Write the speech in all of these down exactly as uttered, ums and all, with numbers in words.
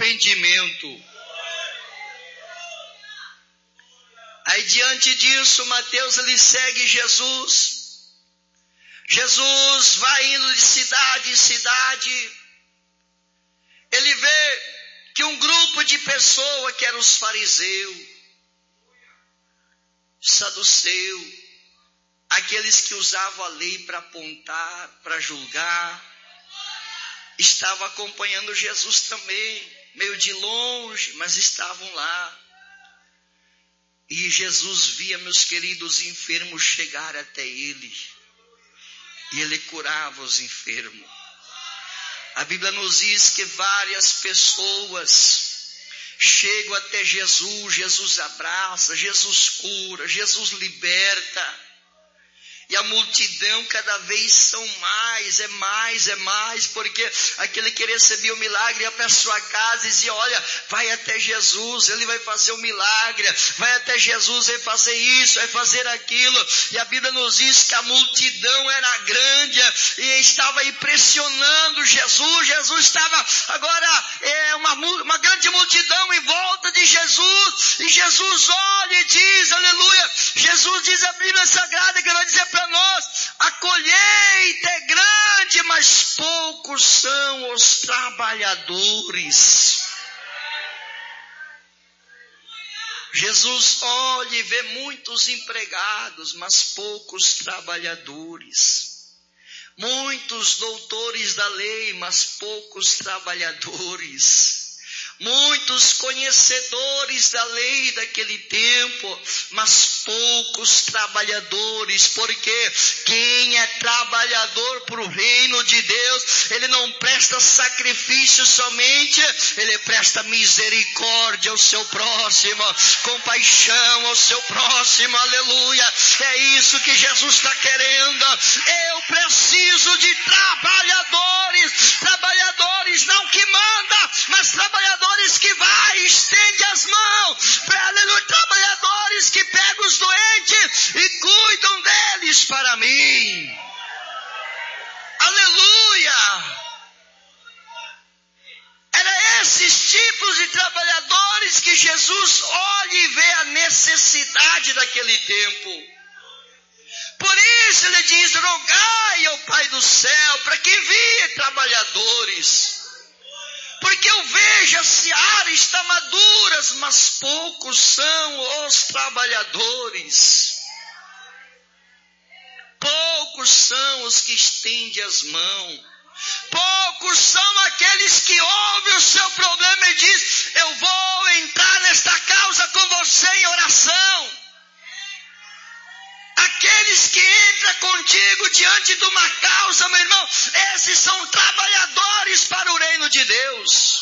arrependimento. Aí diante disso, Mateus ele segue Jesus. Jesus vai indo de cidade em cidade. Ele vê que um grupo de pessoas, que eram os fariseus, saduceus, aqueles que usavam a lei para apontar, para julgar, estavam acompanhando Jesus também, meio de longe, mas estavam lá. E Jesus via, meus queridos, enfermos chegar até ele. E ele curava os enfermos. A Bíblia nos diz que várias pessoas chegam até Jesus. Jesus abraça, Jesus cura, Jesus liberta. E a multidão cada vez são mais, é mais, é mais, porque aquele que recebia o milagre ia para sua casa e dizia, olha, vai até Jesus, ele vai fazer o milagre, vai até Jesus, vai fazer isso, vai fazer aquilo. E a Bíblia nos diz que a multidão era grande e estava impressionando Jesus. Jesus estava agora, é, uma, uma grande multidão em volta de Jesus, e Jesus olha e diz, aleluia, Jesus diz a Bíblia Sagrada que vai dizer para nós, a colheita é grande, mas poucos são os trabalhadores. Jesus olha e vê muitos empregados, mas poucos trabalhadores. Muitos doutores da lei, mas poucos trabalhadores. Muitos conhecedores da lei daquele tempo, mas poucos trabalhadores, porque quem é trabalhador para o reino de Deus, ele não presta sacrifício somente, ele presta misericórdia ao seu próximo, compaixão ao seu próximo, aleluia. É isso que Jesus está querendo. Eu preciso de trabalhadores, trabalhadores não que manda, mas trabalhadores que vai, estende as mãos, aleluia, trabalhadores que pegam os doentes e cuidam deles para mim, aleluia. Era esses tipos de trabalhadores que Jesus olha e vê a necessidade daquele tempo. Por isso ele diz, rogai ao Pai do céu para que envie trabalhadores. Porque eu vejo a seara está maduras, mas poucos são os trabalhadores. Poucos são os que estendem as mãos. Poucos são aqueles que ouvem o seu problema e dizem, eu vou entrar nesta causa com você em oração. Aqueles que entram contigo diante de uma causa, meu irmão, esses são trabalhadores para o reino de Deus.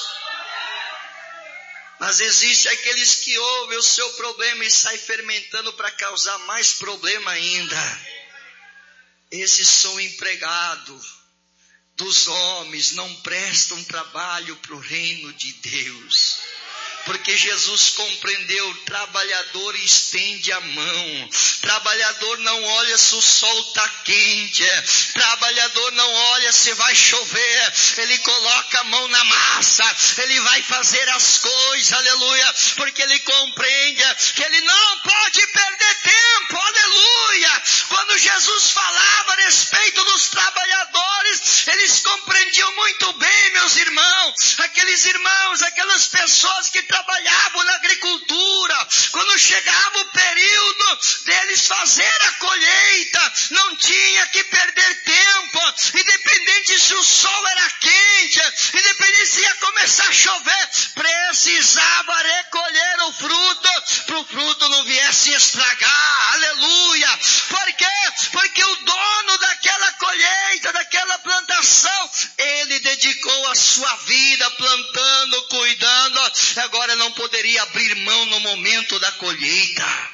Mas existe aqueles que ouvem o seu problema e saem fermentando para causar mais problema ainda. Esses são empregados dos homens, não prestam trabalho para o reino de Deus. Porque Jesus compreendeu, trabalhador estende a mão, trabalhador não olha se o sol está quente, trabalhador não olha se vai chover, ele coloca a mão na massa, ele vai fazer as coisas, aleluia, porque ele compreende que ele não pode perder tempo, aleluia. Quando Jesus falava a respeito dos trabalhadores, eles compreendiam muito bem, meus irmãos, aqueles irmãos, aquelas pessoas que trabalhavam na agricultura, quando chegava o período deles fazer a colheita, não tinha que perder tempo, independente se o sol era quente, independente se ia começar a chover, precisava recolher o fruto, para o fruto não viesse estragar, aleluia. Por quê? Porque o dono daquela colheita, daquela plantação, ele dedicou a sua vida plantando, cuidando, agora não poderia abrir mão no momento da colheita.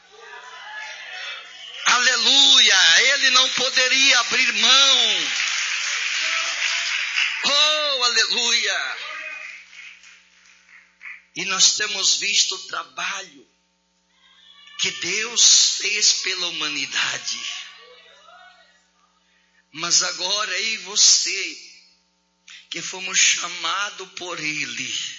Aleluia, ele não poderia abrir mão. Oh, aleluia. E nós temos visto o trabalho que Deus fez pela humanidade. Mas agora eu e você, que fomos chamados por Ele,